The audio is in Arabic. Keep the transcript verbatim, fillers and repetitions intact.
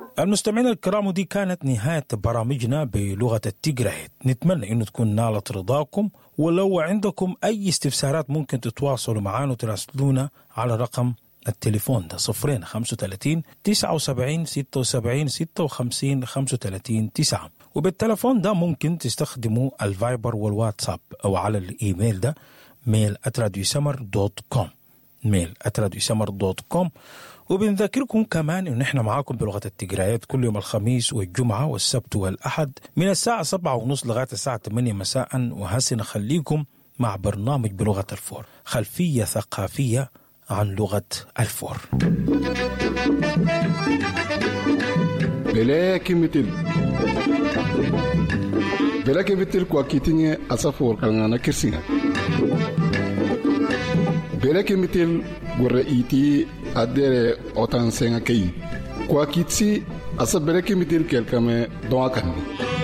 المستمعين الكرام، ودي كانت نهاية برامجنا بلغة التيغراهيد. نتمنى أنه تكون نالت رضاكم، ولو عندكم أي استفسارات ممكن تتواصلوا معنا وتراسلونا على رقم التليفون ده صفرين خمسة وثلاثين تسعة وسبعين ستة وسبعين ستة وخمسين خمسة وثلاثين تسعة. وبالتليفون ده ممكن تستخدموا الفايبر والواتساب، أو على الإيميل ده ميل آت راديو سمر دوت كوم ميل آت راديو سمر دوت كوم. وبنذكركم كمان إن إحنا معاكم بلغة التيغراهيد كل يوم الخميس والجمعة والسبت والأحد من الساعة سبعة ونص لغاية الساعة ثمانية مساء. وهسه نخليكم مع برنامج بلغة الفور، خلفية ثقافية عن لغة الفور. بلاكي مثل بلاكي مثل كواكيتيني أسافور كالغانا كرسينا بلاكي مثل ورئيتي أدير أوتان سينا كي كواكيتسي أسا بلاكي مثل كالكامي دواكاني